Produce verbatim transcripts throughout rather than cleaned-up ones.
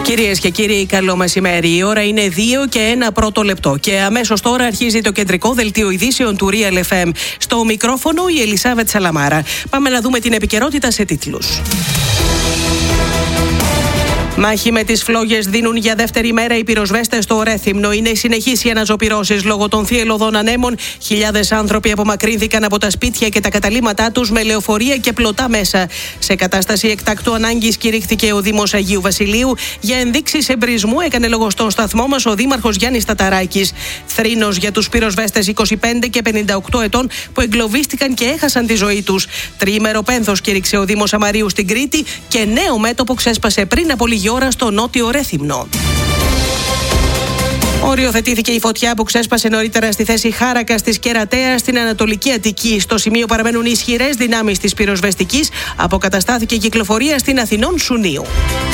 Κυρίες και κύριοι, καλό μεσημέρι. Η ώρα είναι δύο και ένα πρώτο λεπτό. Και αμέσως τώρα αρχίζει το κεντρικό δελτίο ειδήσεων του Real εφ εμ. Στο μικρόφωνο η Ελισάβετ Σαλαμάρα. Πάμε να δούμε την επικαιρότητα σε τίτλους. Μάχη με τις φλόγες δίνουν για δεύτερη μέρα οι πυροσβέστες στο Ρέθυμνο. Είναι συνεχείς οι αναζωπυρώσεις λόγω των θυελλωδών ανέμων. Χιλιάδες άνθρωποι απομακρύνθηκαν από τα σπίτια και τα καταλύματά τους με λεωφορεία και πλωτά μέσα. Σε κατάσταση εκτάκτου ανάγκης κηρύχθηκε ο Δήμος Αγίου Βασιλείου. Για ενδείξεις εμπρισμού έκανε λόγο στον σταθμό μας ο Δήμαρχος Γιάννης Ταταράκης. Θρήνος για τους πυροσβέστες είκοσι πέντε και πενήντα οκτώ ετών που εγκλωβίστηκαν και έχασαν τη ζωή τους. Τριήμερο πένθος κήρυξε ο Δήμος Αμαρίου στην Κρήτη και νέο μέτωπο ξέσπασε πριν από λίγη ώρα στο νότιο Ρέθυμνο. Οριοθετήθηκε η φωτιά που ξέσπασε νωρίτερα στη θέση Χάρακας της Κερατέας στην Ανατολική Αττική. Στο σημείο παραμένουν ισχυρές δυνάμεις της πυροσβεστικής. Αποκαταστάθηκε η κυκλοφορία στην Αθηνών Σουνίου.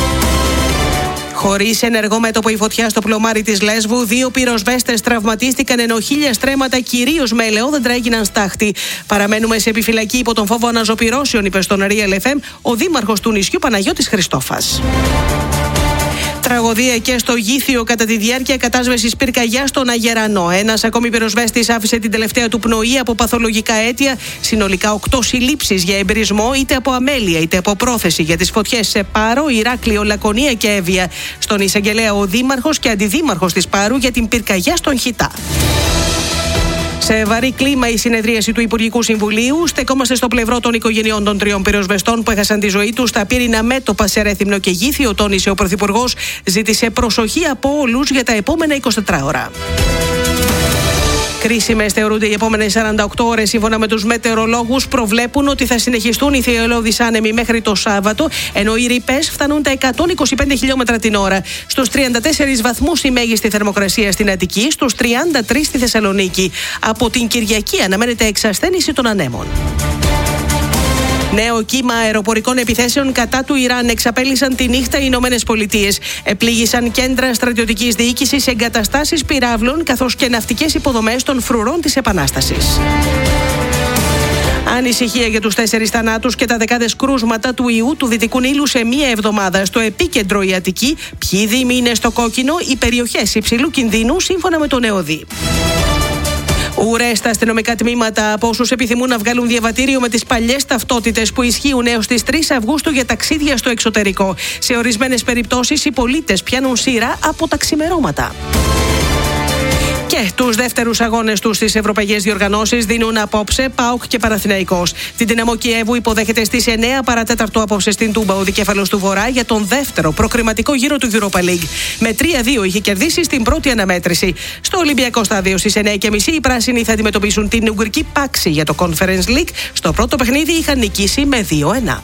Χωρίς ενεργό μέτωπο η φωτιά στο πλωμάρι της Λέσβου, δύο πυροσβέστες τραυματίστηκαν ενώ χίλια στρέμματα, κυρίως με ελαιόδεντρα, έγιναν στάχτη. Παραμένουμε σε επιφυλακή υπό τον φόβο αναζωπυρώσεων, είπε στον Real εφ εμ ο δήμαρχος του νησιού Παναγιώτης Χριστόφας. Τραγωδία και στο Γήθιο κατά τη διάρκεια κατάσβεσης πυρκαγιάς στον Αγερανό. Ένας ακόμη πυροσβέστης άφησε την τελευταία του πνοή από παθολογικά αίτια. Συνολικά οκτώ συλλήψεις για εμπειρισμό είτε από αμέλεια είτε από πρόθεση για τις φωτιές σε Πάρο, Ηράκλειο, Λακωνία και Εύβοια. Στον εισαγγελέα ο δήμαρχος και αντιδήμαρχος της Πάρου για την πυρκαγιά στον Χιτά. Σε βαρύ κλίμα η συνεδρίαση του Υπουργικού Συμβουλίου. Στεκόμαστε στο πλευρό των οικογενειών των τριών πυροσβεστών που έχασαν τη ζωή τους στα πύρινα μέτωπα σε Ρέθυμνο και Γήθιο, τόνισε ο Πρωθυπουργός. Ζήτησε προσοχή από όλους για τα επόμενα εικοσιτέσσερις ώρα. Κρίσιμες θεωρούνται οι επόμενες σαράντα οκτώ ώρες. Σύμφωνα με τους μετεωρολόγους, προβλέπουν ότι θα συνεχιστούν οι θυελλώδεις άνεμοι μέχρι το Σάββατο, ενώ οι ρηπές φτάνουν τα εκατόν είκοσι πέντε χιλιόμετρα την ώρα. Στους τριάντα τέσσερις βαθμούς η μέγιστη θερμοκρασία στην Αττική, στους τριάντα τρεις στη Θεσσαλονίκη. Από την Κυριακή αναμένεται εξασθένηση των ανέμων. Νέο κύμα αεροπορικών επιθέσεων κατά του Ιράν εξαπέλυσαν τη νύχτα οι Ηνωμένες Πολιτείες. Επλήγησαν κέντρα στρατιωτικής διοίκησης, εγκαταστάσεις πυράβλων καθώς και ναυτικές υποδομές των φρουρών της Επανάστασης. Ανησυχία για τους τέσσερις θανάτους και τα δεκάδες κρούσματα του ιού του Δυτικού Νείλου σε μία εβδομάδα. Στο επίκεντρο η Αττική. Ποιοι δήμοι είναι στο κόκκινο? Οι περιοχές υψηλού κινδύνου, σύμφωνα με τον ΕΟΔΗ. Ουρές στα αστυνομικά τμήματα από όσους επιθυμούν να βγάλουν διαβατήριο με τις παλιές ταυτότητες που ισχύουν έως τις τρεις Αυγούστου για ταξίδια στο εξωτερικό. Σε ορισμένες περιπτώσεις οι πολίτες πιάνουν σειρά από τα ξημερώματα. Και τους δεύτερους αγώνες τους στις ευρωπαϊκές διοργανώσεις δίνουν απόψε ΠΑΟΚ και Παναθηναϊκός. Την Δυναμό Κιέβου υποδέχεται στις εννέα παρατέταρτο απόψε στην Τούμπα ο δικέφαλος του Βορρά για τον δεύτερο προκριματικό γύρο του Europa League. Με τρία δύο είχε κερδίσει στην πρώτη αναμέτρηση. Στο Ολυμπιακό στάδιο στις εννέα και μισή οι πράσινοι θα αντιμετωπίσουν την Ουγγρική Πάξη για το Conference League. Στο πρώτο παιχνίδι είχαν νικήσει με δύο ένα.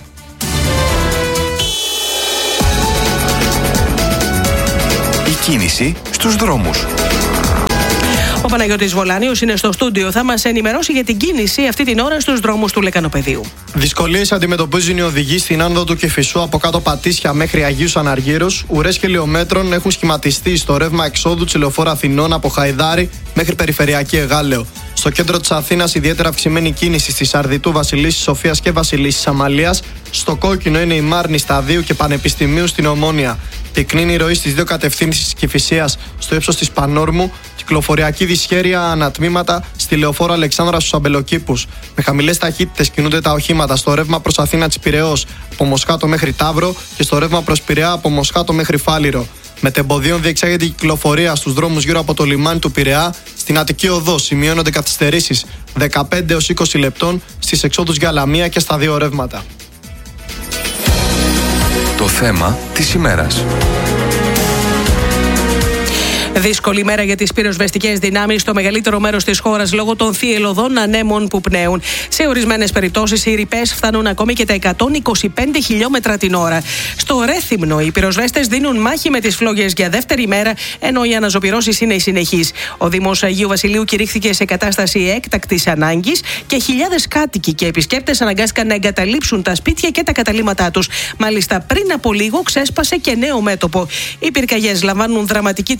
Η κίνηση στους δρόμους. Ο Παναγιώτης Βολάνιος είναι στο στούντιο. Θα μας ενημερώσει για την κίνηση αυτή την ώρα στους δρόμους του Λεκανοπεδίου. Δυσκολίες αντιμετωπίζουν οι οδηγοί στην άνοδο του Κηφισού από κάτω Πατήσια μέχρι Αγίους Αναργύρους. Ουρές χιλιομέτρων έχουν σχηματιστεί στο ρεύμα εξόδου της λεωφόρου Αθηνών από Χαϊδάρη μέχρι Περιφερειακή Εγάλεο. Στο κέντρο της Αθήνας, ιδιαίτερα αυξημένη κίνηση στις Αρδιτού, Βασιλίσσης Σοφίας και Βασιλίσσης Αμαλίας. Στο κόκκινο είναι η Μάρνη Σταδίου και Πανεπιστημίου στην Ομόνια. Πυκνή η ροή στις δύο κατευθύνσεις της Κηφισίας στο ύψος της Πανόρμου. Κυκλοφοριακή δυσχέρεια ανατμήματα στη λεωφόρο Αλεξάνδρα στους Αμπελοκήπους. Με χαμηλές ταχύτητες κινούνται τα οχήματα στο ρεύμα προς Αθήνα της Πειραιώς από Μοσχάτο μέχρι Ταύρο και στο ρεύμα προς Πειραιά από Μοσχάτο μέχρι Φάληρο. Με τεμποδίων διεξάγεται η κυκλοφορία στους δρόμους γύρω από το λιμάνι του Πειραιά. Στην Αττική Οδό σημειώνονται καθυστερήσεις δεκαπέντε έως είκοσι λεπτών στις εξόδους για Λαμία και στα δύο ρεύματα. Το θέμα της ημέρας. Δύσκολη μέρα για τις πυροσβεστικές δυνάμεις στο μεγαλύτερο μέρος της χώρας λόγω των θυελλωδών ανέμων που πνέουν. Σε ορισμένες περιπτώσεις οι ρηπές φτάνουν ακόμη και τα εκατόν είκοσι πέντε χιλιόμετρα την ώρα. Στο Ρέθυμνο οι πυροσβέστες δίνουν μάχη με τις φλόγες για δεύτερη μέρα, ενώ οι αναζωπυρώσεις είναι συνεχείς. Ο Δήμος Αγίου Βασιλείου κηρύχθηκε σε κατάσταση έκτακτης ανάγκης και χιλιάδες κάτοικοι και επισκέπτες αναγκάστηκαν να εγκαταλείψουν τα σπίτια και τα καταλύματά τους. Μάλιστα, πριν από λίγο ξέσπασε και νέο μέτωπο. Οι πυρκαγιές λαμβάνουν δραματική τροπή,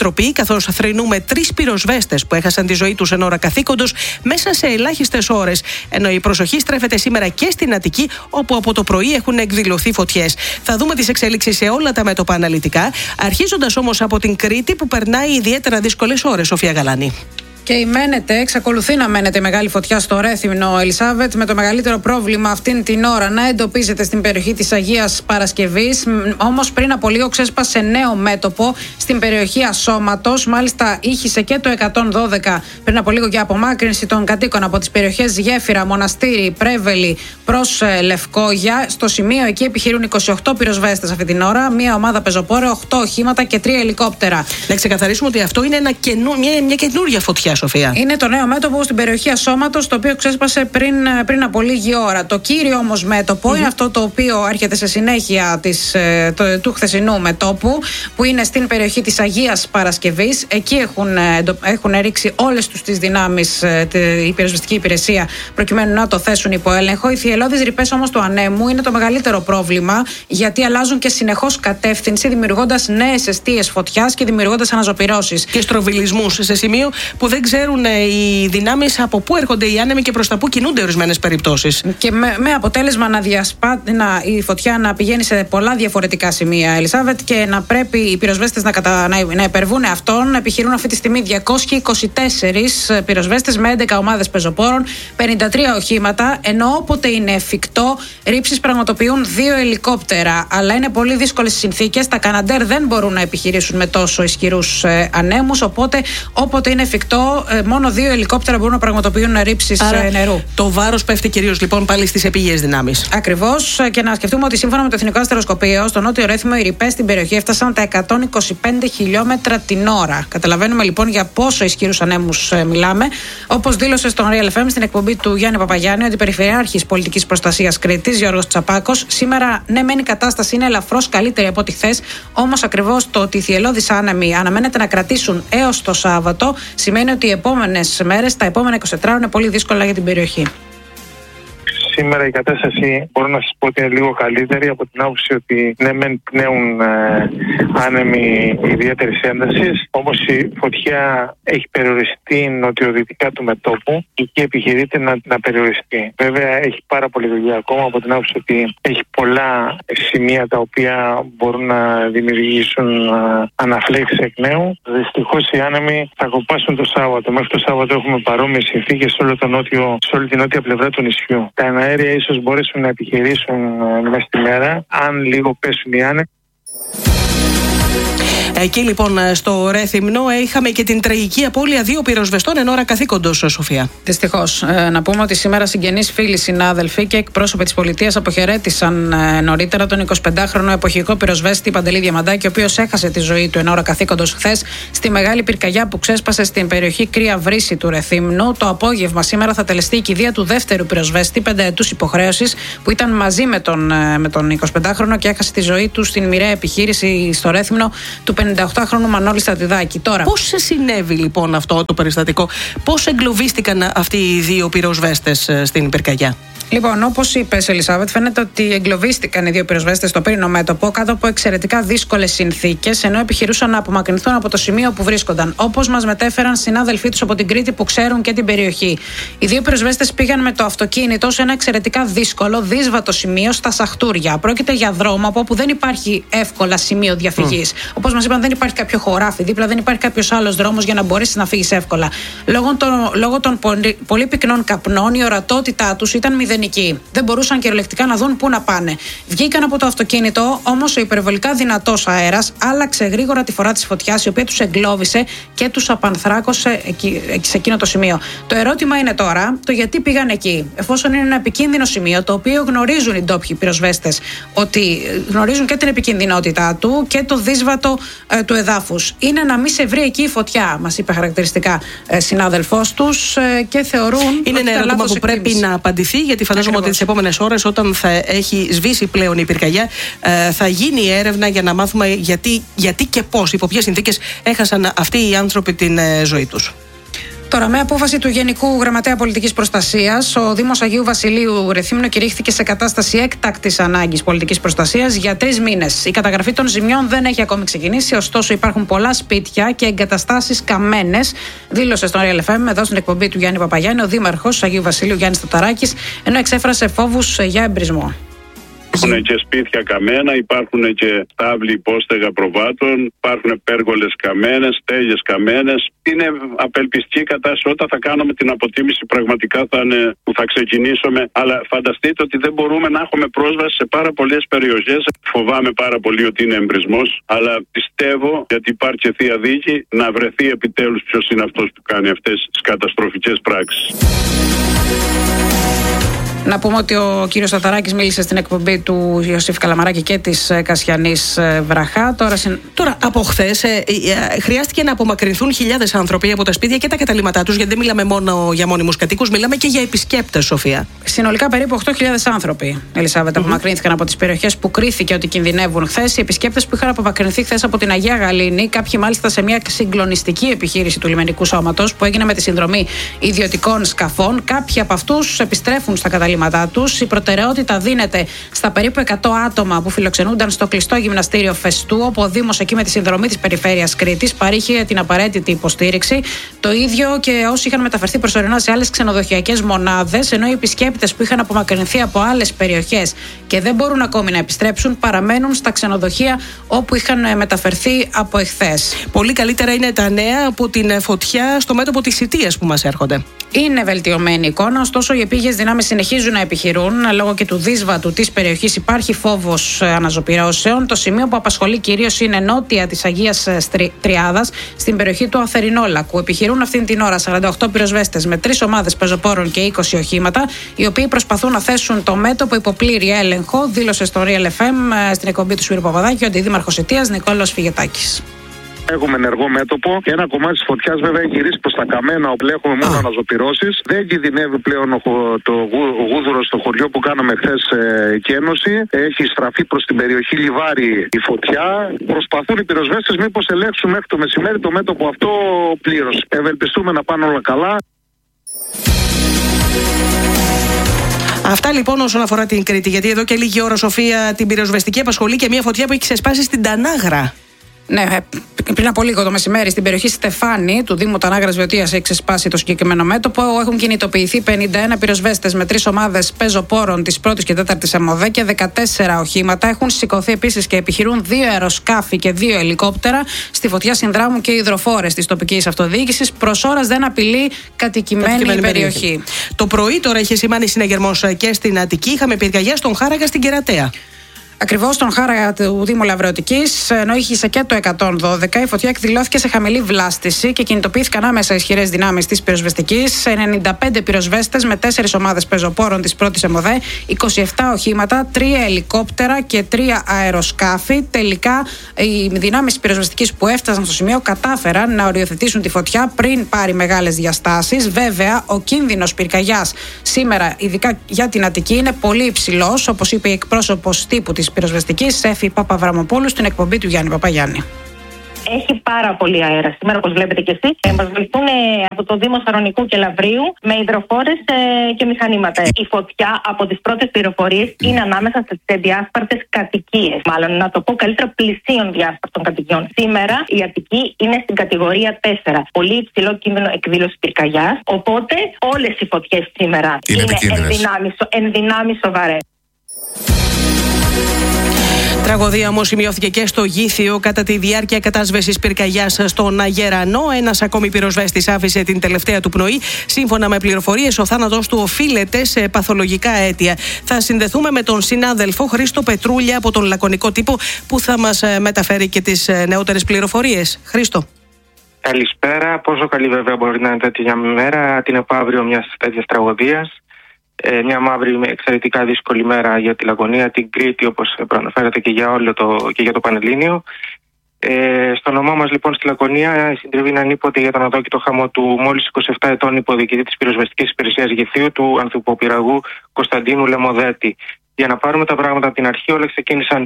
καθώς θρηνούμε τρεις πυροσβέστες που έχασαν τη ζωή τους εν ώρα καθήκοντος μέσα σε ελάχιστες ώρες. Ενώ η προσοχή στρέφεται σήμερα και στην Αττική, όπου από το πρωί έχουν εκδηλωθεί φωτιές. Θα δούμε τις εξέλιξεις σε όλα τα μέτωπα αναλυτικά, αρχίζοντας όμως από την Κρήτη που περνάει ιδιαίτερα δύσκολες ώρες, Σοφία Γαλάνη. Και η μένεται, εξακολουθεί να μένεται η μεγάλη φωτιά στο Ρέθυμνο, Ελισάβετ, με το μεγαλύτερο πρόβλημα αυτήν την ώρα να εντοπίζεται στην περιοχή της Αγίας Παρασκευής. Όμως πριν από λίγο ξέσπασε νέο μέτωπο στην περιοχή Ασώματος. Μάλιστα ήχησε και το εκατόν δώδεκα πριν από λίγο για απομάκρυνση των κατοίκων από τις περιοχές Γέφυρα, Μοναστήρι, Πρέβελη προς Λευκόγια. Στο σημείο εκεί επιχειρούν είκοσι οκτώ πυροσβέστες αυτή την ώρα, μία ομάδα πεζοπόρων, οκτώ οχήματα και τρία ελικόπτερα. Να ξεκαθαρίσουμε ότι αυτό είναι ένα καινού, μια, μια καινούργια φωτιά. Σοφία. Είναι το νέο μέτωπο στην περιοχή Ασώματος, το οποίο ξέσπασε πριν, πριν από λίγη ώρα. Το κύριο όμως μέτωπο mm-hmm. είναι αυτό το οποίο έρχεται σε συνέχεια της, το, του χθεσινού μετώπου, που είναι στην περιοχή της Αγίας Παρασκευής. Εκεί έχουν, έχουν ρίξει όλες τους τις δυνάμεις η πυροσβεστική υπηρεσία προκειμένου να το θέσουν υπό έλεγχο. Οι θυελλώδεις ρηπές όμως του ανέμου είναι το μεγαλύτερο πρόβλημα, γιατί αλλάζουν και συνεχώς κατεύθυνση, δημιουργώντας νέες εστίες φωτιάς και δημιουργώντας αναζωπυρώσεις. Και στροβιλισμούς σε σημείο που δεν ξέρουν οι δυνάμεις από πού έρχονται οι άνεμοι και προς τα πού κινούνται ορισμένες περιπτώσεις. Και με, με αποτέλεσμα να διασπά, να, η φωτιά να πηγαίνει σε πολλά διαφορετικά σημεία, Ελισάβετ, και να πρέπει οι πυροσβέστες να, κατα, να, να υπερβούν αυτόν. Επιχειρούν αυτή τη στιγμή διακόσιοι είκοσι τέσσερις πυροσβέστες με έντεκα ομάδες πεζοπόρων, πενήντα τρία οχήματα, ενώ όποτε είναι εφικτό, ρήψεις πραγματοποιούν δύο ελικόπτερα. Αλλά είναι πολύ δύσκολες συνθήκες. Τα Καναντέρ δεν μπορούν να επιχειρήσουν με τόσο ισχυρούς ε, ανέμους, οπότε όποτε είναι εφικτό, μόνο δύο ελικόπτερα μπορούν να πραγματοποιούν ρήψεις νερού. Το βάρος πέφτει κυρίως λοιπόν πάλι στις επίγειες δυνάμεις. Ακριβώς. Και να σκεφτούμε ότι σύμφωνα με το Εθνικό Αστεροσκοπείο, στο νότιο Ρέθυμνο οι ρηπές στην περιοχή έφτασαν τα εκατόν είκοσι πέντε χιλιόμετρα την ώρα. Καταλαβαίνουμε λοιπόν για πόσο ισχυρούς ανέμους μιλάμε. Όπως δήλωσε στον Real εφ εμ στην εκπομπή του Γιάννη Παπαγιάννη, ότι Περιφερειάρχης Πολιτικής Προστασίας Κρήτης, Γιώργος Τσαπάκος, σήμερα ναι, μεν η κατάσταση είναι ελαφρώς καλύτερη από ό,τι χθες. Όμως ακριβώς το ότι οι θυελλώδεις άνεμοι αναμένεται να κρατήσουν έως το Σάββατο σημαίνει ότι οι επόμενες μέρες, τα επόμενα είκοσι τέσσερις είναι πολύ δύσκολα για την περιοχή. Σήμερα η κατάσταση μπορώ να σας πω ότι είναι λίγο καλύτερη, από την άποψη ότι ναι μεν πνέουν ε, άνεμοι ιδιαίτερης έντασης, όμως η φωτιά έχει περιοριστεί νοτιοδυτικά του μετώπου και εκεί επιχειρείται να, να περιοριστεί. Βέβαια έχει πάρα πολλή δουλειά ακόμα, από την άποψη ότι έχει πολλά σημεία τα οποία μπορούν να δημιουργήσουν ε, αναφλέξεις εκ νέου. Δυστυχώς οι άνεμοι θα κοπάσουν το Σάββατο. Μέχρι το Σάββατο έχουμε παρόμοιες συνθήκες σε, σε όλη την νότια πλευρά του νησιού. Τα αέρια ίσως μπορέσουν να επιχειρήσουν μέσα στη μέρα, αν λίγο πέσουν οι άνεμοι. Εκεί λοιπόν στο Ρέθυμνο είχαμε και την τραγική απώλεια δύο πυροσβεστών εν ώρα καθήκοντος, Σοφία. Δυστυχώς. Ε, να πούμε ότι σήμερα συγγενείς, φίλοι, συνάδελφοι και εκπρόσωποι της πολιτείας αποχαιρέτησαν ε, νωρίτερα τον εικοσιπεντάχρονο εποχικό πυροσβέστη Παντελή Διαμαντάκη, ο οποίος έχασε τη ζωή του εν ώρα καθήκοντος χθες στη μεγάλη πυρκαγιά που ξέσπασε στην περιοχή Κρύα Βρύση του Ρεθύμνου. Το απόγευμα σήμερα θα τελεστεί η κηδεία του δεύτερου πυροσβέστη πενταετούς υποχρέωσης, που ήταν μαζί με τον, ε, με τον εικοσιπεντάχρονο και έχασε τη ζωή του στην μοιραία επιχείρηση στο Ρέθυμνο του πενηνταοκτάχρονου Μανώλη Στρατιδάκη. Τώρα, πώς συνέβη λοιπόν αυτό το περιστατικό, πώς εγκλωβίστηκαν αυτοί οι δύο πυροσβέστες στην πυρκαγιά? Λοιπόν, όπως είπες, Ελισάβετ, φαίνεται ότι εγκλωβίστηκαν οι δύο πυροσβέστες στο πύρινο μέτωπο κάτω από εξαιρετικά δύσκολες συνθήκες, ενώ επιχειρούσαν να απομακρυνθούν από το σημείο που βρίσκονταν. Όπως μας μετέφεραν συνάδελφοί τους από την Κρήτη που ξέρουν και την περιοχή. Οι δύο πυροσβέστες πήγαν με το αυτοκίνητο σε ένα εξαιρετικά δύσκολο, δύσβατο σημείο στα Σαχτούρια. Πρόκειται για δρόμο από όπου δεν υπάρχει εύκολα σημείο διαφυγής. Mm. Όπως μας είπαν, δεν υπάρχει κάποιο χωράφι δίπλα, δεν υπάρχει κάποιος άλλος δρόμος για να μπορέσει να φύγεις εύκολα. Λόγω των, λόγω των πολύ, πολύ πυκνών καπνών, η ορατότητά τους ήταν μηδενική. Δεν μπορούσαν κυριολεκτικά να δουν πού να πάνε. Βγήκαν από το αυτοκίνητο, όμως ο υπερβολικά δυνατός αέρας άλλαξε γρήγορα τη φορά της φωτιάς, η οποία τους εγκλώβησε και τους απανθράκωσε εκεί, σε εκείνο το σημείο. Το ερώτημα είναι τώρα το γιατί πήγαν εκεί, εφόσον είναι ένα επικίνδυνο σημείο, το οποίο γνωρίζουν οι ντόπιοι πυροσβέστες, ότι γνωρίζουν και την επικινδυνότητά του και το δύσβατο ε, του εδάφους. Είναι να μην σε βρει εκεί η φωτιά, μας είπε χαρακτηριστικά ε, συνάδελφός τους, ε, και θεωρούν. Είναι ένα ερώτημα που πρέπει να απαντηθεί, γιατί φαντάζομαι ότι τις επόμενες ώρες, όταν θα έχει σβήσει πλέον η πυρκαγιά, ε, θα γίνει η έρευνα για να μάθουμε γιατί, γιατί και πώς, υπό ποιες συνθήκες έχασαν αυτοί οι άνθρωποι την ε, ζωή τους. Τώρα, με απόφαση του Γενικού Γραμματέα Πολιτικής Προστασίας, ο Δήμος Αγίου Βασιλείου Ρεθύμνου κηρύχθηκε σε κατάσταση έκτακτης ανάγκης πολιτικής προστασίας για τρεις μήνες. Η καταγραφή των ζημιών δεν έχει ακόμη ξεκινήσει, ωστόσο υπάρχουν πολλά σπίτια και εγκαταστάσεις καμένες, δήλωσε στον Real εφ εμ εδώ στην εκπομπή του Γιάννη Παπαγιάννη ο Δήμαρχος Αγίου Βασιλείου Γιάννης Ταταράκης, ενώ εξέφρασε φόβους για εμπρισμό. Υπάρχουν και σπίτια καμένα, υπάρχουν και στάβλοι υπόστεγα προβάτων, υπάρχουν πέργολες καμένες, στέγες καμένες. Είναι απελπιστική κατάσταση. Όταν θα κάνουμε την αποτίμηση, πραγματικά θα είναι που θα ξεκινήσουμε. Αλλά φανταστείτε ότι δεν μπορούμε να έχουμε πρόσβαση σε πάρα πολλές περιοχές. Φοβάμαι πάρα πολύ ότι είναι εμπρισμός, αλλά πιστεύω, γιατί υπάρχει και θεία δίκη, να βρεθεί επιτέλους ποιος είναι αυτός που κάνει αυτές τις καταστροφικές πράξεις. Να πούμε ότι ο κύριος Ταταράκης μίλησε στην εκπομπή του Ιωσήφ Καλαμαράκη και της Κασιανής Βραχά. Τώρα, συν... Τώρα από χθες ε, ε, χρειάστηκε να απομακρυνθούν χιλιάδες άνθρωποι από τα σπίτια και τα καταλήμματά τους, γιατί δεν μιλάμε μόνο για μόνιμους κατοίκους, μιλάμε και για επισκέπτες, Σοφία. Συνολικά περίπου οκτώ χιλιάδες άνθρωποι, Ελισάβετ, mm-hmm. απομακρύνθηκαν από τις περιοχές που κρίθηκε ότι κινδυνεύουν χθες. Οι επισκέπτες που είχαν απομακρυνθεί χθες από την Αγία Γαλήνη, κάποιοι μάλιστα σε μια συγκλονιστική επιχείρηση του λιμενικού σώματος που έγινε με τη συνδρομή ιδιωτικών σκαφών. Κάποιοι από αυτούς επιστρέφουν στα καταλήμματα. Τους. Η προτεραιότητα δίνεται στα περίπου εκατό άτομα που φιλοξενούνταν στο κλειστό γυμναστήριο Φεστού, όπου ο Δήμος εκεί με τη συνδρομή της Περιφέρειας Κρήτης παρήχε την απαραίτητη υποστήριξη. Το ίδιο και όσοι είχαν μεταφερθεί προσωρινά σε άλλες ξενοδοχειακές μονάδες, ενώ οι επισκέπτες που είχαν απομακρυνθεί από άλλες περιοχές και δεν μπορούν ακόμη να επιστρέψουν, παραμένουν στα ξενοδοχεία όπου είχαν μεταφερθεί από εχθές. Πολύ καλύτερα είναι τα νέα από την φωτιά στο μέτωπο της Σιτίας που μας έρχονται. Είναι βελτιωμένη η εικόνα, ωστόσο οι επίγειες δυνάμεις συνεχίζουν να επιχειρούν. Λόγω και του δύσβατου της περιοχής υπάρχει φόβος αναζωπυρώσεων. Το σημείο που απασχολεί κυρίως είναι νότια της Αγίας Τριάδας, στην περιοχή του Αθερινόλακου. Επιχειρούν αυτήν την ώρα σαράντα οκτώ πυροσβέστες με τρεις ομάδες πεζοπόρων και είκοσι οχήματα, οι οποίοι προσπαθούν να θέσουν το μέτωπο υπό πλήρη έλεγχο, δήλωσε στο Real εφ εμ στην εκπομπή του Σπύρου Παπαδάκη ο αντιδήμαρχος Σιτίας Νικόλαος Φιγετάκης. Έχουμε ενεργό μέτωπο. Ένα κομμάτι της φωτιάς βέβαια έχει γυρίσει προς τα καμένα, όπου έχουμε μόνο αναζωπυρώσεις. Δεν κινδυνεύει πλέον το γούδουρο στο χωριό που κάναμε χθες ε, κένωση. Έχει στραφεί προς την περιοχή Λιβάρι η φωτιά. Προσπαθούν οι πυροσβέστες μήπως ελέγξουν μέχρι το μεσημέρι το μέτωπο αυτό πλήρως. Ευελπιστούμε να πάνε όλα καλά. Αυτά λοιπόν όσον αφορά την Κρήτη, γιατί εδώ και λίγη ώρα, Σοφία, την πυροσβεστική απασχολεί και μια φωτιά που έχει ξεσπάσει στην Τανάγρα. Ναι, πριν από λίγο το μεσημέρι στην περιοχή Στεφάνη του Δήμου Τανάγρας Βεωτίας έχει ξεσπάσει το συγκεκριμένο μέτωπο. Έχουν κινητοποιηθεί πενήντα ένα πυροσβέστες με τρεις ομάδες πεζοπόρων της πρώτης και τέταρτης ΕΜΟΔΕ και δεκατέσσερα οχήματα. Έχουν σηκωθεί επίσης και επιχειρούν δύο αεροσκάφη και δύο ελικόπτερα. Στη φωτιά συνδράμουν και υδροφόρες της τοπικής αυτοδιοίκησης. Προς ώρας δεν απειλεί κατοικημένη η περιοχή. περιοχή. Το πρωί τώρα είχε σημάνει συναγερμός και στην Αττική. Είχαμε πυρκαγιά στον Χάραγα στην Κερατέα. Ακριβώς στον Χάραγα του Δήμου Λαβρεωτικής, ενώ είχε και το εκατόν δώδεκα, η φωτιά εκδηλώθηκε σε χαμηλή βλάστηση και κινητοποιήθηκαν άμεσα ισχυρές δυνάμεις της πυροσβεστικής. ενενήντα πέντε πυροσβέστες με τέσσερις ομάδες πεζοπόρων της πρώτης ΕΜΟΔΕ, είκοσι επτά οχήματα, τρία ελικόπτερα και τρία αεροσκάφη. Τελικά, οι δυνάμεις της πυροσβεστικής που έφτασαν στο σημείο κατάφεραν να οριοθετήσουν τη φωτιά πριν πάρει μεγάλες διαστάσεις. Βέβαια, ο κίνδυνος πυρκαγιάς σήμερα, ειδικά για την Αττική, είναι πολύ υψηλός, όπως είπε η εκπρόσωπος τύπου της πυροσβεστικής, Σέφη Παπαβραμοπούλου, στην εκπομπή του Γιάννη Παπαγιάννη. Έχει πάρα πολύ αέρα σήμερα, όπως βλέπετε και εσείς. Ε, μας βοηθούν ε, από το Δήμο Σαρονικού και Λαβρίου με υδροφόρες ε, και μηχανήματα. Η φωτιά, από τις πρώτες πληροφορίες, είναι ανάμεσα σε διάσπαρτες κατοικίες. Μάλλον, να το πω καλύτερα, πλησίων διάσπαρτων κατοικιών. Σήμερα η Αττική είναι στην κατηγορία τέσσερα. Πολύ υψηλό κίνδυνο εκδήλωση πυρκαγιάς. Οπότε όλες οι φωτιές σήμερα είναι, είναι ενδυνάμει σοβαρές. Τραγωδία όμως σημειώθηκε και στο Γήθιο κατά τη διάρκεια κατάσβεσης πυρκαγιάς στον Αγερανό. Ένας ακόμη πυροσβέστης άφησε την τελευταία του πνοή. Σύμφωνα με πληροφορίες, ο θάνατος του οφείλεται σε παθολογικά αίτια. Θα συνδεθούμε με τον συνάδελφο Χρήστο Πετρούλια από τον Λακωνικό Τύπο, που θα μας μεταφέρει και τις νεότερες πληροφορίες. Χρήστο. Καλησπέρα. Πόσο καλή βέβαια μπορεί να είναι τέτοια μέρα, την επαύριο μιας τέτοιας τραγωδίας. Ε, μια μαύρη, εξαιρετικά δύσκολη μέρα για τη Λακωνία, την Κρήτη, όπως προαναφέρατε, και για όλο το, και για το Πανελλήνιο. Ε, στο όνομά μας λοιπόν στη Λακωνία συντριβεί ανίποτε για τον αδόκητο χαμό του μόλις είκοσι επτά ετών υποδιοικητή της πυροσβεστικής υπηρεσίας Γηθίου, του ανθυποπυραγού Κωνσταντίνου Λεμοδέτη. Για να πάρουμε τα πράγματα από την αρχή, όλα ξεκίνησαν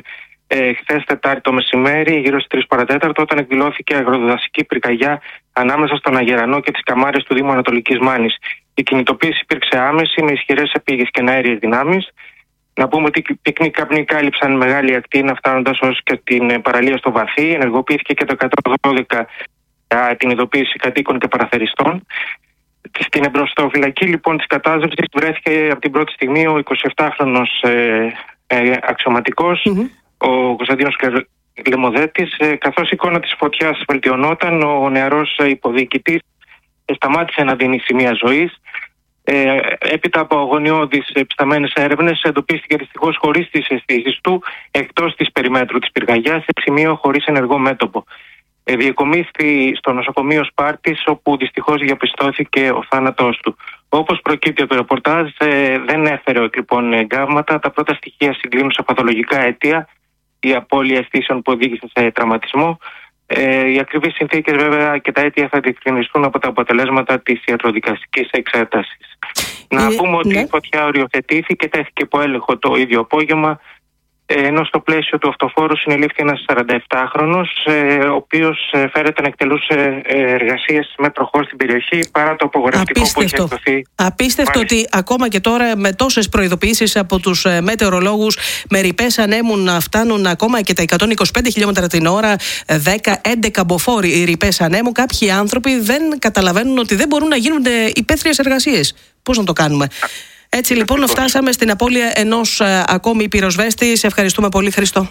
Ε, Χθες Τετάρτη το μεσημέρι, γύρω στις τρεις παρατέταρτο, όταν εκδηλώθηκε αγροδασική πυρκαγιά ανάμεσα στον Αγερανό και τις Καμάρες του Δήμου Ανατολικής Μάνης. Η κινητοποίηση υπήρξε άμεση με ισχυρές επίγειες και αέριες δυνάμεις. Να πούμε ότι οι πυκνοί καπνοί κάλυψαν μεγάλη ακτίνα, φτάνοντας ως και την παραλία στο Βαθύ. Ενεργοποιήθηκε και το εκατόν δώδεκα για την ειδοποίηση κατοίκων και παραθεριστών. Στην εμπροστοφυλακή λοιπόν της κατάζευσης βρέθηκε από την πρώτη στιγμή ο εικοσιεπτάχρονος ε, ε, αξιωματικός, mm-hmm. ο Κωνσταντίνος Λεμοδέτης, ε, καθώς η εικόνα της φωτιάς βελτιωνόταν, ο νεαρός υποδιοικητής ε, σταμάτησε να δίνει σημεία ζωής. Ε, έπειτα από αγωνιώδεις επισταμένες έρευνες, εντοπίστηκε δυστυχώς χωρίς τις αισθήσεις του εκτός της περιμέτρου της πυρκαγιάς, σε σημείο χωρίς ενεργό μέτωπο. Ε, διεκομίσθη στο νοσοκομείο Σπάρτης, όπου δυστυχώς διαπιστώθηκε ο θάνατός του. Όπως προκύπτει από το ρεπορτάζ, ε, δεν έφερε ο λοιπόν εγκάβματα. Τα πρώτα στοιχεία συγκλίνουν σε παθολογικά αίτια, η απώλεια αισθήσεων που οδήγησε σε τραυματισμό. Ε, οι ακριβείς συνθήκες βέβαια και τα αίτια θα διευκρινιστούν από τα αποτελέσματα της ιατροδικαστικής εξέτασης. Να ε, πούμε ότι ναι. η φωτιά οριοθετήθηκε και τέθηκε υπό έλεγχο το ίδιο απόγευμα, ενώ στο πλαίσιο του αυτοφόρου συνελήφθη ένας σαρανταεπτάχρονος, ο οποίος φέρεται να εκτελούσε εργασίες με τροχό στην περιοχή παρά το απογορευτικό Απίστευτο. που είχε εκδοθεί. Απίστευτο ότι ακόμα και τώρα με τόσες προειδοποιήσεις από τους μετεωρολόγους, με ρηπές ανέμου να φτάνουν ακόμα και τα εκατόν είκοσι πέντε χιλιόμετρα την ώρα, δέκα με έντεκα μποφόρ ρηπές ανέμου, κάποιοι άνθρωποι δεν καταλαβαίνουν ότι δεν μπορούν να γίνονται υπαίθριες εργασίες. Πώς να το κάνουμε? Έτσι λοιπόν φτάσαμε στην απώλεια ενός α, ακόμη πυροσβέστη. Σε ευχαριστούμε πολύ, Χριστό.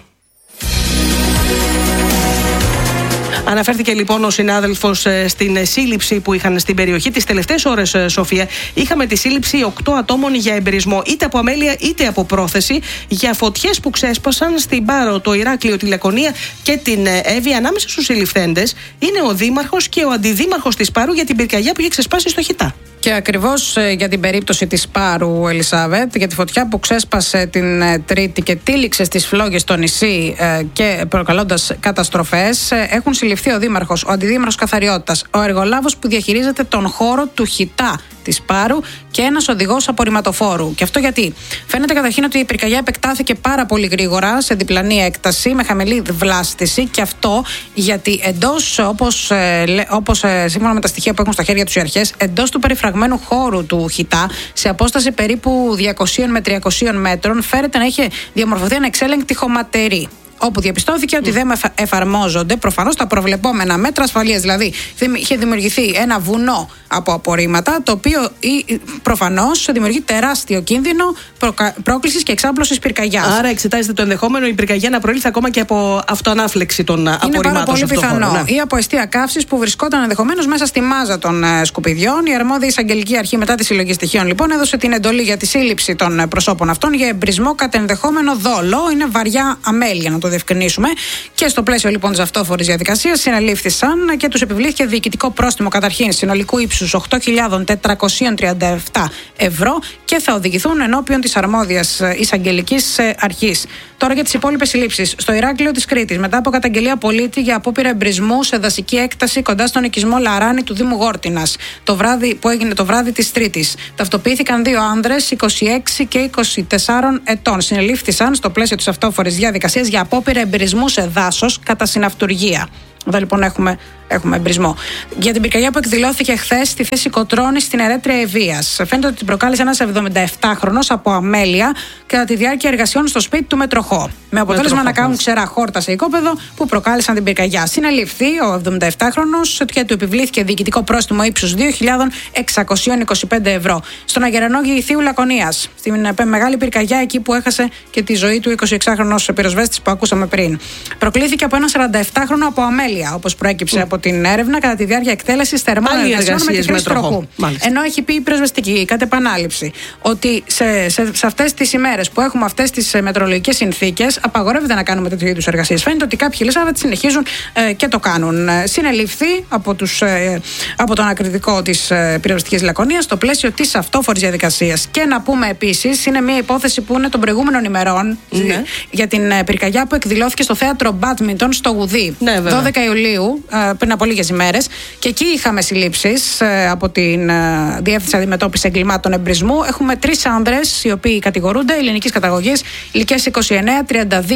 Αναφέρθηκε λοιπόν ο συνάδελφος στην σύλληψη που είχαν στην περιοχή. Τις τελευταίες ώρες, Σοφία, είχαμε τη σύλληψη οκτώ ατόμων για εμπειρισμό, είτε από αμέλεια είτε από πρόθεση, για φωτιές που ξέσπασαν στην Πάρο, το Ηράκλειο, τη Λακωνία και την Εύη. Ανάμεσα στους συλληφθέντες είναι ο δήμαρχος και ο αντιδήμαρχος της Πάρου για την πυρκαγιά που είχε ξεσπάσει στο Χιτά. Και ακριβώς ε, για την περίπτωση της Πάρου, Ελισάβετ, για τη φωτιά που ξέσπασε την ε, Τρίτη και τύλιξε στις φλόγες στο νησί ε, και προκαλώντας καταστροφές, ε, έχουν συλληφθεί ο δήμαρχος, ο αντιδήμαρχος καθαριότητας, ο εργολάβος που διαχειρίζεται τον χώρο του Χιτά της Πάρου και ένας οδηγός απορριμματοφόρου. Και αυτό γιατί? Φαίνεται καταρχήν ότι η πυρκαγιά επεκτάθηκε πάρα πολύ γρήγορα σε διπλανή έκταση με χαμηλή βλάστηση, και αυτό γιατί εντός, όπως, ε, όπως ε, σύμφωνα με τα στοιχεία που έχουν στα χέρια τους οι αρχές, εντός του περιφραγμένου χώρου του Χιτά, σε απόσταση περίπου διακόσια με τριακόσια μέτρων, φέρεται να είχε διαμορφωθεί ανεξέλεγκτη χωματερή, όπου διαπιστώθηκε ότι δεν εφαρμόζονται προφανώς τα προβλεπόμενα μέτρα ασφαλείας. Δηλαδή, είχε δημιουργηθεί ένα βουνό από απορρίμματα, το οποίο προφανώς δημιουργεί τεράστιο κίνδυνο πρόκλησης και εξάπλωσης πυρκαγιάς. Άρα, εξετάζεται το ενδεχόμενο η πυρκαγιά να προήλθε ακόμα και από αυτοανάφλεξη των απορριμμάτων. Είναι πάρα πολύ πιθανό. Χώρο, ναι. Ή από αιστεία καύσης που βρισκόταν ενδεχομένως μέσα στη μάζα των ε, σκουπιδιών. Η αρμόδια εισαγγελική αρχή, μετά τη συλλογή στοιχείων, λοιπόν, έδωσε την εντολή για τη σύλληψη των προσώπων αυτών για εμπρισμό κατά ενδεχόμενο δόλο. Είναι βαριά αμέλεια, να το διευκρινίσουμε. Και στο πλαίσιο λοιπόν της αυτόφορης διαδικασίας συνελήφθησαν και τους επιβλήθηκε διοικητικό πρόστιμο καταρχήν συνολικού ύψους οκτώ χιλιάδες τετρακόσια τριάντα επτά ευρώ και θα οδηγηθούν ενώπιον της αρμόδιας εισαγγελικής αρχής. Τώρα για τις υπόλοιπες συλλήψεις. Στο Ηράκλειο της Κρήτης, μετά από καταγγελία πολίτη για απόπειρα εμπρισμού σε δασική έκταση κοντά στον οικισμό Λαράνη του Δήμου Γόρτινας, το βράδυ, που έγινε το βράδυ της Τρίτης, ταυτοποιήθηκαν δύο άνδρες είκοσι έξι και είκοσι τέσσερα ετών. Συνελήφθησαν στο πλαίσιο της αυτόφορης διαδικασίας για απόπειρα εμπρισμού σε δάσος κατά συναυτουργία. Εδώ λοιπόν έχουμε, έχουμε εμπρισμό. Για την πυρκαγιά που εκδηλώθηκε χθες στη θέση Κοτρώνης στην Ερέτρια Ευβοίας. Φαίνεται ότι την προκάλεσε ένας εβδομηνταεπτάχρονος από αμέλεια κατά τη διάρκεια εργασιών στο σπίτι του Μετροχό. Με αποτέλεσμα να κάνουν ξερά χόρτα σε οικόπεδο που προκάλεσαν την πυρκαγιά. Συνελήφθη ο εβδομηνταεπτάχρονος και του επιβλήθηκε διοικητικό πρόστιμο ύψους δύο χιλιάδες εξακόσια είκοσι πέντε ευρώ. Στον Αγερανό Γηηθείου Λακωνίας, στην μεγάλη πυρκαγιά, εκεί που έχασε και τη ζωή του εικοσιεξάχρονος πυροσβέστης που ακούσαμε πριν. Προκλήθηκε από ένα σαρανταεπτάχρονο από αμέλεια, όπως προέκυψε mm. από την έρευνα, κατά τη διάρκεια εκτέλεσης θερμών εργασιών με τη χρήση τροχού. Ενώ έχει πει η πυροσβεστική κατ' επανάληψη ότι σε, σε, σε αυτές τις ημέρες που έχουμε αυτές τις μετεωρολογικές συνθήκες, απαγορεύεται να κάνουμε τέτοιου είδους εργασίες. Φαίνεται ότι κάποιοι Ελισάβετ συνεχίζουν ε, και το κάνουν. Συνελήφθη από, τους, ε, από τον ακριτικό της ε, πυροσβεστικής Λακωνίας στο πλαίσιο της αυτόφορης διαδικασίας. Και να πούμε επίσης, είναι μια υπόθεση που είναι των προηγούμενων ημερών ναι. για την ε, πυρκαγιά που εκδηλώθηκε στο θέατρο Μπάντμιντον στο Γουδί. Ναι, δώδεκα Ιουλίου, πριν από λίγες ημέρες, και εκεί είχαμε συλλήψεις από την Διεύθυνση Αντιμετώπισης Εγκλημάτων Εμπρισμού. Έχουμε τρεις άνδρες οι οποίοι κατηγορούνται, ελληνικής καταγωγής, ηλικίας είκοσι εννέα, τριάντα δύο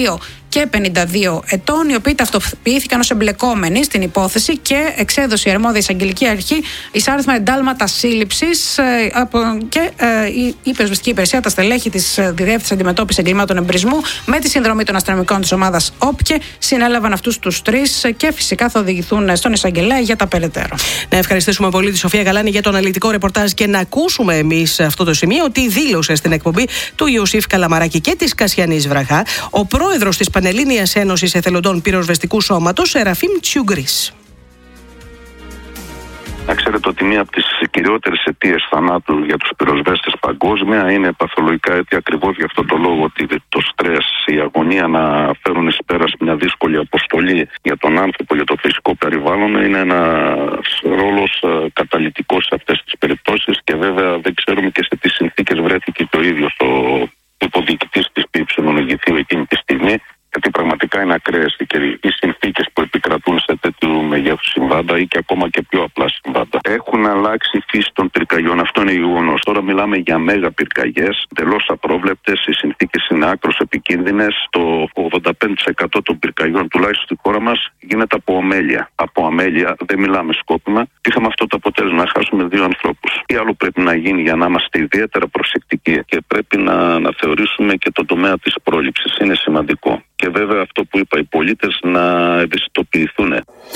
και πενήντα δύο ετών, οι οποίοι ταυτοποιήθηκαν ως εμπλεκόμενοι στην υπόθεση και εξέδωσε η αρμόδια εισαγγελική αρχή εισάριθμα εντάλματα σύλληψης και η πυροσβεστική υπηρεσία, τα στελέχη της Διεύθυνσης Αντιμετώπισης Εγκλημάτων Εμπρισμού, με τη συνδρομή των αστυνομικών της ομάδας ΟΠΚΕ, συνέλαβαν αυτούς τους τρεις και φυσικά θα οδηγηθούν στον εισαγγελέα για τα περαιτέρω. Να ευχαριστήσουμε πολύ τη Σοφία Γαλάνη για το αναλυτικό ρεπορτάζ και να ακούσουμε εμείς αυτό το σημείο ότι δήλωσε στην εκπομπή του Ιωσήφ Καλαμαράκη και της Κασιανής Βραχά ο πρόεδρος της Πανελλήνιας Ένωσης Εθελοντών Πυροσβεστικού Σώματος, Σεραφείμ Τσιουγκρίς. Να ξέρετε ότι μία από τις κυριότερες αιτίες θανάτου για τους πυροσβέστες παγκόσμια είναι παθολογικά αίτια, ακριβώς για αυτό το λόγο, ότι το στρες, η αγωνία να φέρουν εις πέρας μια δύσκολη αποστολή για τον άνθρωπο, για το φυσικό περιβάλλον, είναι ένας ρόλος καταλυτικός σε αυτές τις περιπτώσεις και βέβαια δεν ξέρουμε και σε τι συνθήκες βρέθηκε το ίδιο ο υποδιοικητής της ΠΥ εκείνη τη στιγμή. Γιατί πραγματικά είναι ακραίες οι συνθήκες που επικρατούν σε τέτοιου μεγέθους συμβάντα ή και ακόμα και πιο απλά συμβάντα. Έχουν αλλάξει η φύση των πυρκαγιών, αυτό είναι γεγονός. Τώρα μιλάμε για μέγα πυρκαγιές, εντελώς απρόβλεπτες, οι συνθήκες είναι άκρως επικίνδυνες. Το ογδόντα πέντε τοις εκατό των πυρκαγιών, τουλάχιστον στη χώρα μας, γίνεται από αμέλεια. Από αμέλεια, δεν μιλάμε σκόπιμα. Είχαμε αυτό το αποτέλεσμα, να χάσουμε δύο ανθρώπους. Τι άλλο πρέπει να γίνει για να είμαστε ιδιαίτερα προσεκτικοί και πρέπει να, να θεωρήσουμε και τον τομέα της πρόληψης. Είναι σημαντικό. Και βέβαια αυτό που είπα, οι πολίτες να ευαισθητοποιηθούν.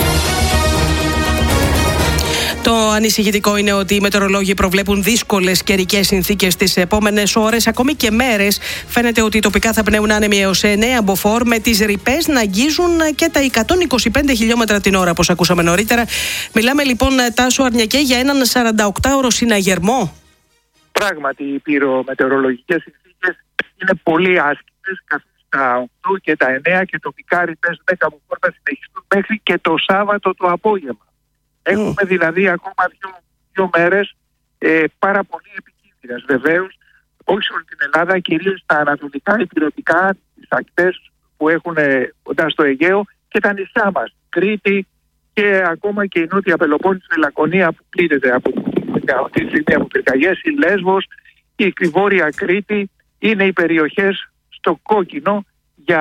Το ανησυχητικό είναι ότι οι μετεωρολόγοι προβλέπουν δύσκολες καιρικές συνθήκες τις επόμενες ώρες, ακόμη και μέρες. Φαίνεται ότι τοπικά θα πνέουν άνεμοι έως εννέα μποφόρ, με τις ρηπές να αγγίζουν και τα εκατόν είκοσι πέντε χιλιόμετρα την ώρα, όπως ακούσαμε νωρίτερα. Μιλάμε λοιπόν, Τάσο Αρνιακέ, για έναν σαρανταοκτάωρο συναγερμό. Πράγματι, οι πυρομετεωρολογικές συνθήκες είναι πολύ άσχημες, καθώς τα οκτώ και τα εννέα και τοπικά ρηπές δέκα μποφόρ θα συνεχιστούν μέχρι και το Σάββατο το απόγευμα. Έχουμε δηλαδή ακόμα δύο, δύο μέρες ε, πάρα πολύ επικίνδυνες. Βεβαίως, όχι σε όλη την Ελλάδα, κυρίως στα ανατολικά υπηρετικά, τις ακτές που έχουν κοντά στο Αιγαίο και τα νησιά μας. Κρήτη και ακόμα και η Νότια Πελοπόννησο, η Λακωνία που πλήττεται από τη στιγμή από πυρκαγιές, η Λέσβος, η Βόρεια Κρήτη είναι οι περιοχές στο κόκκινο για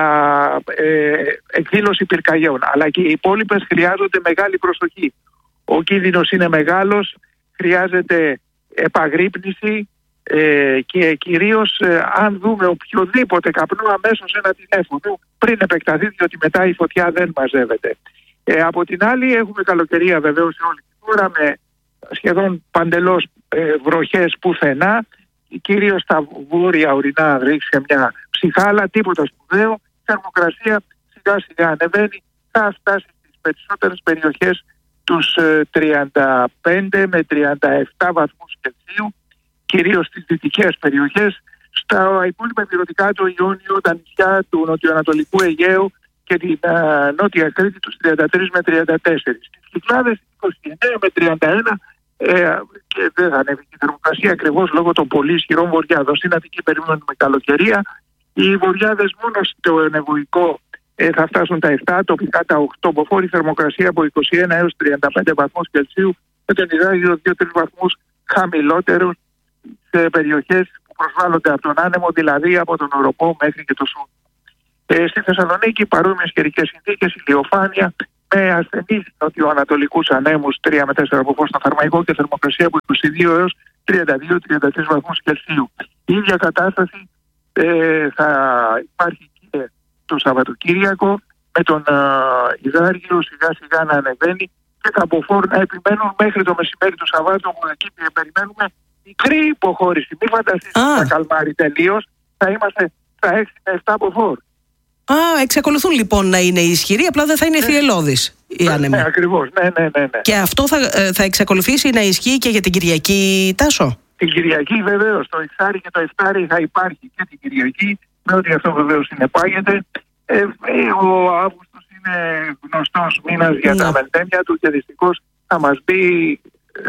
ε, εκδήλωση πυρκαγιών. Αλλά και οι υπόλοιπες χρειάζονται μεγάλη προσοχή. Ο κίνδυνος είναι μεγάλος, χρειάζεται επαγρύπνηση ε, και κυρίως ε, αν δούμε οποιοδήποτε καπνό, αμέσως ένα τηλέφωνο πριν επεκταθεί, διότι μετά η φωτιά δεν μαζεύεται. Ε, από την άλλη έχουμε καλοκαιρία βεβαίως σε όλη τη χώρα με σχεδόν παντελώς ε, βροχές πουθενά, κυρίως στα βόρεια ορεινά αν ρίξει μια ψυχάλα, τίποτα σπουδαίο. Η θερμοκρασία σιγά σιγά ανεβαίνει, θα φτάσει στις περισσότερες περιοχές τους τριάντα πέντε με τριάντα επτά βαθμούς Κελσίου, κυρίως στις δυτικές περιοχές. Στα υπόλοιπα υπηρετικά, το Ιόνιο, τα νησιά του νοτιοανατολικού Αιγαίου και την uh, νότια Κρήτη, τους τριάντα τρία με τριάντα τέσσερα. Στις Κυκλάδες είκοσι εννέα με τριάντα ένα ε, και δεν θα ανέβει η θερμοκρασία ακριβώς λόγω των πολύ ισχυρών βορειάδων. Στην Αττική περιμένουμε καλοκαιρία. Οι βορειάδες μόνο στο ενευωικό ε, θα φτάσουν τα επτά, τοπικά τα οκτώ μποφόρ, η θερμοκρασία από είκοσι ένα έως τριάντα πέντε βαθμούς Κελσίου, με τον υδράγιο δύο τρεις βαθμούς χαμηλότερο σε περιοχές που προσβάλλονται από τον άνεμο, δηλαδή από τον Οροπό μέχρι και το Σούνιο. Ε, στη Θεσσαλονίκη παρόμοιες καιρικές συνθήκες, ηλιοφάνεια με ασθενείς νοτιοανατολικούς ανέμους τρία με τέσσερα μποφόρ στο Θερμαϊκό και θερμοκρασία από είκοσι δύο έως τριάντα δύο με τριάντα τρεις βαθμούς Κελσίου. Η ίδια κατάσταση ε, θα υπάρχει και το Σαββατοκύριακο, με τον ε, υδάργυρο σιγά σιγά να ανεβαίνει και τα μποφόρ να επιμένουν μέχρι το μεσημέρι του Σαββάτου, όπου εκεί περιμένουμε μικρή υποχώρηση. Μην φανταστείτε ότι θα καλμάρει τελείως, θα είμαστε στα έξι με επτά μποφόρ. Α, εξακολουθούν λοιπόν να είναι ισχυροί, απλά δεν θα είναι θυελλώδεις οι άνεμοι. Ναι, ακριβώς. Ναι, ναι, ναι, ναι. Και αυτό θα, θα εξακολουθήσει να ισχύει και για την Κυριακή, Τάσο? Την Κυριακή βεβαίως. Το εξάρι και το εφτάρι θα υπάρχει και την Κυριακή, με ό,τι αυτό βεβαίως συνεπάγεται. Ε, ο Αύγουστος είναι γνωστός μήνας για ναι. τα μελτέμια του και δυστυχώς θα μας μπει ε,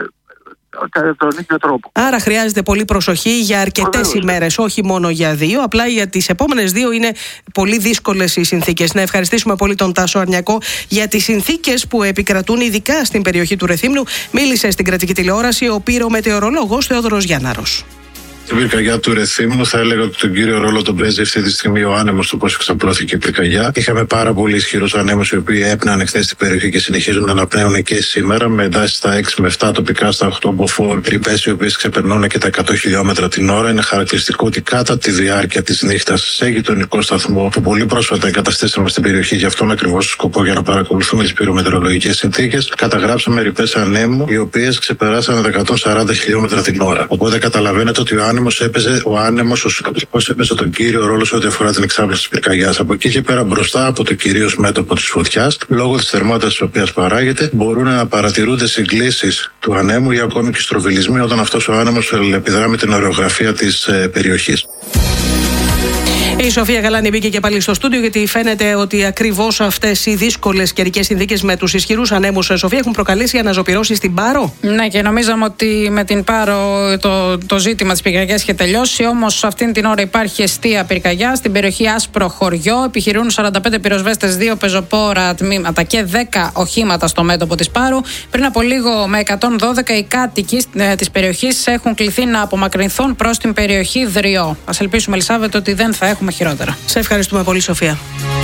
κατά τον ίδιο τρόπο. Άρα χρειάζεται πολύ προσοχή για αρκετές ημέρες, όχι μόνο για δύο. Απλά για τις επόμενες δύο είναι πολύ δύσκολες οι συνθήκες. Να ευχαριστήσουμε πολύ τον Τάσο Αρνιακό για τις συνθήκες που επικρατούν ειδικά στην περιοχή του Ρεθύμνου. Μίλησε στην κρατική τηλεόραση ο πυρομετεωρολόγος Θεόδωρος Γιάνναρος. Στην πυρκαγιά του Ρεθύμνου θα έλεγα ότι τον κύριο ρόλο τον παίζει αυτή τη στιγμή ο άνεμος του πώς εξαπλώθηκε η πυρκαγιά. Είχαμε πάρα πολύ ισχυρούς ανέμους οι οποίοι έπνεαν εχθές στην περιοχή και συνεχίζουν να αναπνέουν και σήμερα, με εντάσεις στα έξι με επτά, τοπικά στα οκτώ μποφόρ, ρηπές οι οποίες ξεπερνούν και τα εκατό χιλιόμετρα την ώρα. Είναι χαρακτηριστικό ότι κατά τη διάρκεια της νύχτας σε γειτονικό σταθμό που πολύ πρόσφατα εγκαταστήσαμε στην περιοχή, γι' αυτόν ακριβώς σκοπό για να παρακολουθούμε τις πυρομετεωρολογικές συνθήκες, καταγράψαμε ρηπές ανέμου οι οποίες ξεπεράσαν τα εκατόν σαράντα χιλιόμετρα την ώρα. Οπότε καταλαβαίνετε ότι ο άνεμος έπαιζε, ο άνεμος ο σκοτεινός έπαιζε τον κύριο ρόλο σε ό,τι αφορά την εξάπλωση της πυρκαγιάς. Από εκεί και πέρα, μπροστά από το κυρίως μέτωπο της φωτιάς, λόγω της θερμότητας της οποίας παράγεται, μπορούν να παρατηρούνται συγκλήσεις του ανέμου ή ακόμη και στροβιλισμοί όταν αυτός ο άνεμος επιδρά με την ορεογραφία της ε, περιοχής. Η Σοφία Γαλάνη μπήκε και πάλι στο στούντιο, γιατί φαίνεται ότι ακριβώς αυτές οι δύσκολες καιρικές συνθήκες με τους ισχυρούς ανέμους, Σοφία, έχουν προκαλέσει αναζωπυρώσεις στην Πάρο. Ναι, και νομίζαμε ότι με την Πάρο το, το ζήτημα της πυρκαγιάς είχε τελειώσει. Όμως αυτήν την ώρα υπάρχει εστία πυρκαγιά στην περιοχή Άσπρο Χωριό. Επιχειρούν σαράντα πέντε πυροσβέστες, δύο πεζοπόρα τμήματα και δέκα οχήματα στο μέτωπο της Πάρου. Πριν από λίγο, με εκατόν δώδεκα, οι κάτοικοι της περιοχής έχουν κληθεί να απομακρυνθούν προς την περιοχή Δριό. Ας ελπίσουμε, Ελισάβετ, ότι δεν θα έχουμε χειρότερα. Σε ευχαριστούμε πολύ, Σοφία.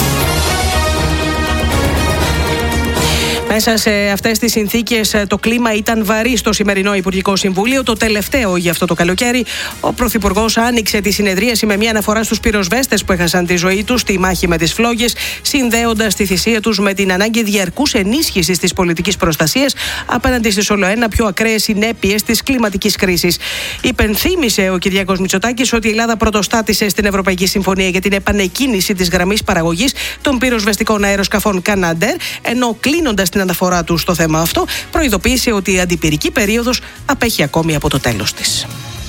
Μέσα σε αυτές τις συνθήκες το κλίμα ήταν βαρύ στο σημερινό Υπουργικό Συμβούλιο. Το τελευταίο για αυτό το καλοκαίρι. Ο Πρωθυπουργός άνοιξε τη συνεδρίαση με μια αναφορά στους πυροσβέστες που έχασαν τη ζωή τους στη μάχη με τις φλόγες, συνδέοντας τη θυσία τους με την ανάγκη διαρκούς ενίσχυσης της πολιτικής προστασίας απέναντι στις ολοένα πιο ακραίες συνέπειες της κλιματικής κρίσης. Υπενθύμησε ο Κυριάκος Μητσοτάκης ότι η Ελλάδα πρωτοστάτησε στην Ευρωπαϊκή Συμφωνία για την επανεκκίνηση της γραμμής παραγωγής των πυροσβεστικών αεροσκαφών Canadair, ενώ κλείνοντας την αναφορά του στο θέμα αυτό, προειδοποίησε ότι η αντιπυρική περίοδος απέχει ακόμη από το τέλος της.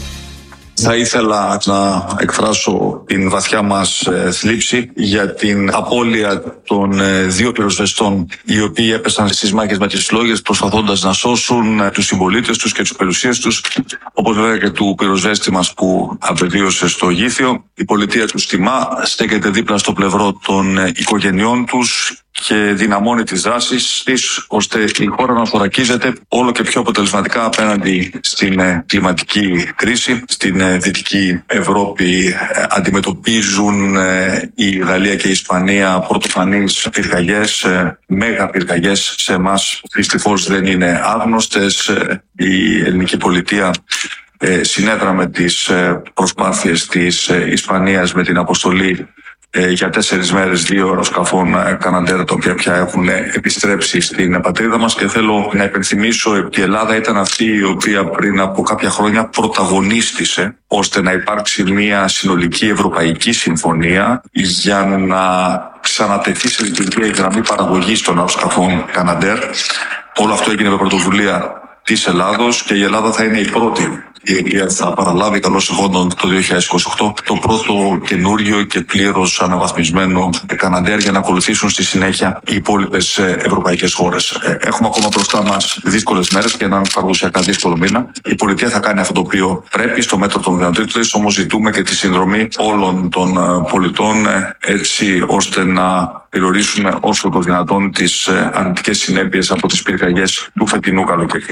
Θα ήθελα να εκφράσω την βαθιά μας θλίψη για την απώλεια των δύο πυροσβεστών οι οποίοι έπεσαν στις μάχες με τις φλόγες προσπαθώντας να σώσουν τους συμπολίτες τους και τις περιουσίες τους, όπως βέβαια και του πυροσβέστη μας που απεβίωσε στο Γήθιο. Η πολιτεία τους τιμά, στέκεται δίπλα στο πλευρό των οικογενειών τους και δυναμώνει τις δράσεις της, ώστε η χώρα να θωρακίζεται όλο και πιο αποτελεσματικά απέναντι στην κλιματική κρίση. Στην Δυτική Ευρώπη αντιμετωπίζουν η Γαλλία και η Ισπανία πρωτοφανείς πυρκαγιές, μέγα πυρκαγιές. Σε εμάς δυστυχώς δεν είναι άγνωστες. Η ελληνική πολιτεία συνέδρα με τις προσπάθειες της Ισπανίας με την αποστολή για τέσσερις μέρες δύο αεροσκαφών Canadair, τα οποία πια έχουν επιστρέψει στην πατρίδα μας, και θέλω να υπενθυμίσω ότι η Ελλάδα ήταν αυτή η οποία πριν από κάποια χρόνια πρωταγωνίστησε ώστε να υπάρξει μια συνολική ευρωπαϊκή συμφωνία για να ξανατεθεί σε λειτουργία η γραμμή παραγωγής των αεροσκαφών Canadair. Όλο αυτό έγινε με πρωτοβουλία της Ελλάδος και η Ελλάδα θα είναι η πρώτη η οποία θα παραλάβει καλώς εχόντων το δύο χιλιάδες είκοσι οκτώ το πρώτο καινούριο και πλήρως αναβαθμισμένο Canadair, για να ακολουθήσουν στη συνέχεια οι υπόλοιπες ευρωπαϊκές χώρες. Έχουμε ακόμα μπροστά μας δύσκολες μέρες και έναν παραδοσιακά δύσκολο μήνα. Η πολιτεία θα κάνει αυτό το οποίο πρέπει στο μέτρο των δυνατοτήτων της, όμως ζητούμε και τη συνδρομή όλων των πολιτών έτσι ώστε να περιορίσουμε όσο το δυνατόν τις αρνητικές συνέπειες από τις πυρκαγιές του φετινού καλοκαιριού.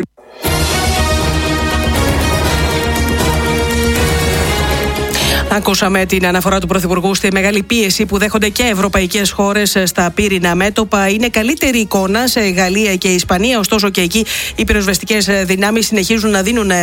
Ακούσαμε την αναφορά του Πρωθυπουργού στη μεγάλη πίεση που δέχονται και ευρωπαϊκές χώρες στα πύρινα μέτωπα. Είναι καλύτερη εικόνα σε Γαλλία και Ισπανία, ωστόσο και εκεί οι πυροσβεστικές δυνάμεις συνεχίζουν να δίνουν